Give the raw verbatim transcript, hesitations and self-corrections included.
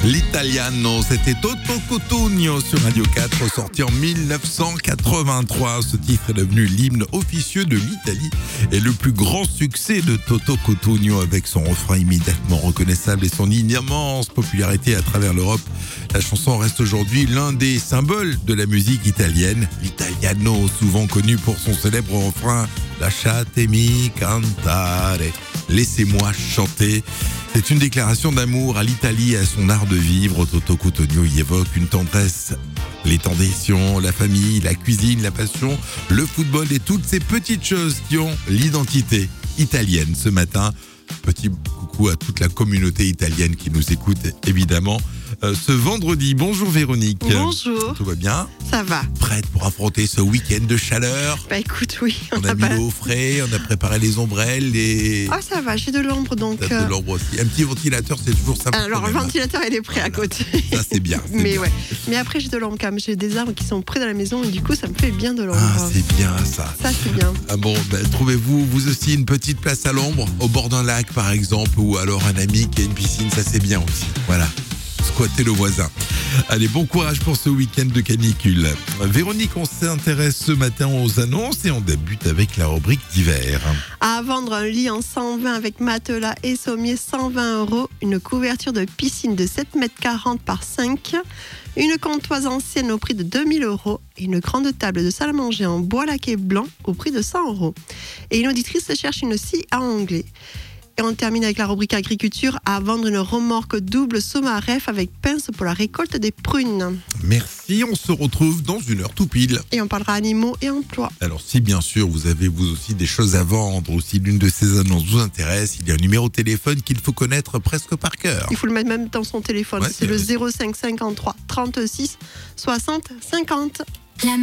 L'Italiano, c'était Toto Cutugno sur Radio quatre, sorti en dix-neuf cent quatre-vingt-trois. Ce titre est devenu l'hymne officieux de l'Italie et le plus grand succès de Toto Cutugno, avec son refrain immédiatement reconnaissable et son immense popularité à travers l'Europe. La chanson reste aujourd'hui l'un des symboles de la musique italienne. L'Italiano, souvent connu pour son célèbre refrain « Lasciatemi cantare », laissez-moi chanter. C'est une déclaration d'amour à l'Italie et à son art de vivre. Toto Cutugno y évoque une tendresse, les traditions, la famille, la cuisine, la passion, le football et toutes ces petites choses qui ont l'identité italienne. Ce matin, petit coucou à toute la communauté italienne qui nous écoute évidemment euh, ce vendredi. Bonjour Véronique. Bonjour. Tout va bien? Ça va. Prête pour affronter ce week-end de chaleur? Bah écoute, oui. On, on a, a mis pas... l'eau au frais, on a préparé les ombrelles, les... Ah ça va, j'ai de l'ombre donc. T'as de l'ombre aussi. Un petit ventilateur, c'est toujours sympa. Alors le ventilateur, il est prêt à côté. Ça c'est bien. C'est Mais bien. ouais. Mais après j'ai de l'ombre quand même. J'ai des arbres qui sont près de la maison et du coup ça me fait bien de l'ombre. Ah c'est bien ça. Ça c'est bien. Ah bon, ben, trouvez-vous vous aussi une petite place à l'ombre, au bord d'un lac par exemple, ou alors un ami qui a une piscine, ça c'est bien aussi. Voilà. Squatter le voisin. Allez, bon courage pour ce week-end de canicule. Véronique, on s'intéresse ce matin aux annonces et on débute avec la rubrique d'hiver. À vendre un lit en cent vingt avec matelas et sommier, cent vingt euros. Une couverture de piscine de sept mètres quarante par cinq. Une comptoise ancienne au prix de deux mille euros. Et une grande table de salle à manger en bois laqué blanc au prix de cent euros. Et une auditrice cherche une scie à onglet. Et on termine avec la rubrique agriculture, à vendre une remorque double Somaref avec pince pour la récolte des prunes. Merci, on se retrouve dans une heure tout pile. Et on parlera animaux et emploi. Alors si bien sûr vous avez vous aussi des choses à vendre, ou si l'une de ces annonces vous intéresse, il y a un numéro de téléphone qu'il faut connaître presque par cœur. Il faut le mettre même dans son téléphone, ouais, c'est, c'est le zéro cinq cinquante-trois trente-six soixante cinquante.